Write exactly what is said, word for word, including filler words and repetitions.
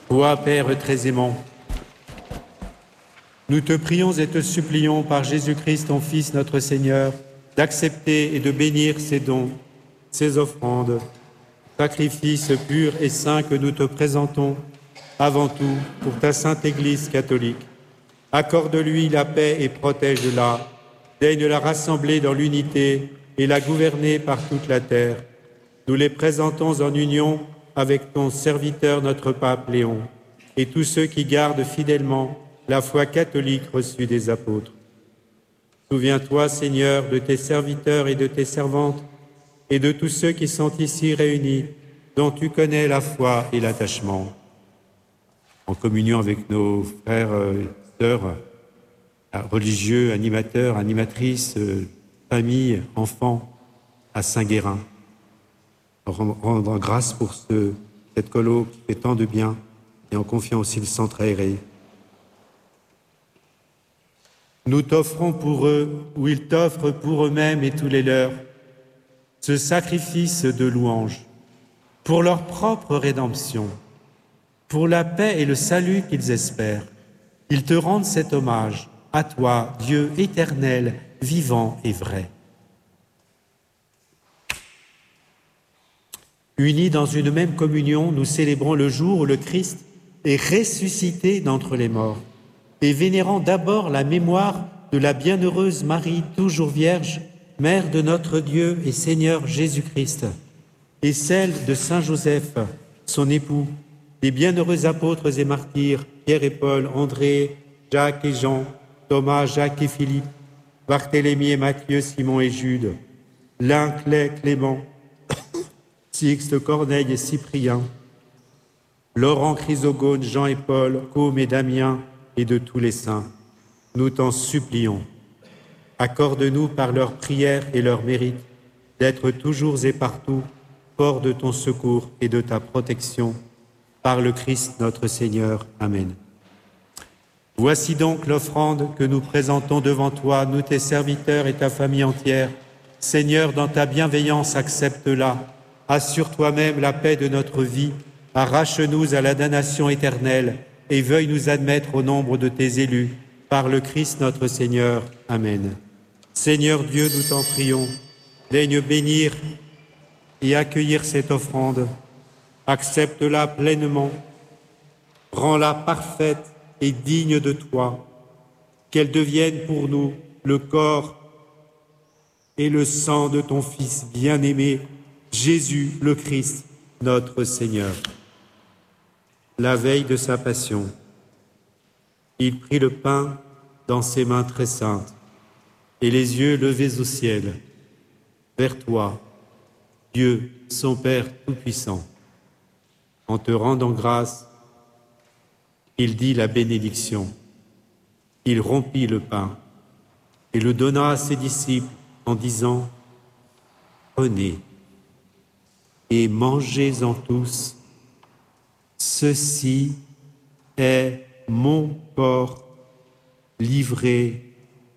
Toi, Père très aimant, nous te prions et te supplions par Jésus-Christ, ton Fils, notre Seigneur, d'accepter et de bénir ces dons, ces offrandes, sacrifices purs et saints que nous te présentons, avant tout pour ta sainte Église catholique. Accorde-lui la paix et protège-la, daigne la rassembler dans l'unité et la gouverner par toute la terre. Nous les présentons en union avec ton serviteur, notre pape Léon, et tous ceux qui gardent fidèlement la foi catholique reçue des apôtres. Souviens-toi, Seigneur, de tes serviteurs et de tes servantes, et de tous ceux qui sont ici réunis, dont tu connais la foi et l'attachement. En communion avec nos frères et sœurs, religieux, animateurs, animatrices, familles, enfants, à Saint-Guérin, rendre grâce pour ce, cette colo qui fait tant de bien, et en confiant aussi le centre aéré. Nous t'offrons pour eux, ou ils t'offrent pour eux-mêmes et tous les leurs, ce sacrifice de louange, pour leur propre rédemption, pour la paix et le salut qu'ils espèrent. Ils te rendent cet hommage, à toi, Dieu éternel, vivant et vrai. Unis dans une même communion, nous célébrons le jour où le Christ est ressuscité d'entre les morts, et vénérant d'abord la mémoire de la bienheureuse Marie, toujours vierge, Mère de notre Dieu et Seigneur Jésus-Christ, et celle de Saint Joseph, son époux, des bienheureux apôtres et martyrs, Pierre et Paul, André, Jacques et Jean, Thomas, Jacques et Philippe, Barthélemy et Matthieu, Simon et Jude, Lin, Clay, Clément, Sixte, Corneille et Cyprien, Laurent, Chrysogone, Jean et Paul, Côme et Damien, et de tous les saints, nous t'en supplions. Accorde-nous par leurs prières et leurs mérites d'être toujours et partout fort de ton secours et de ta protection, par le Christ notre Seigneur. Amen. Voici donc l'offrande que nous présentons devant toi, nous tes serviteurs et ta famille entière. Seigneur, dans ta bienveillance, accepte-la. Assure toi-même la paix de notre vie, arrache-nous à la damnation éternelle et veuille nous admettre au nombre de tes élus, par le Christ notre Seigneur. Amen. Seigneur Dieu, nous t'en prions, daigne bénir et accueillir cette offrande. Accepte-la pleinement, rends-la parfaite et digne de toi, qu'elle devienne pour nous le corps et le sang de ton Fils bien-aimé, Jésus le Christ, notre Seigneur. La veille de sa passion, il prit le pain dans ses mains très saintes et les yeux levés au ciel, vers toi, Dieu, son Père Tout-Puissant. En te rendant grâce, il dit la bénédiction. Il rompit le pain et le donna à ses disciples en disant « Prenez et mangez-en tous. Ceci est mon corps livré pour vous. »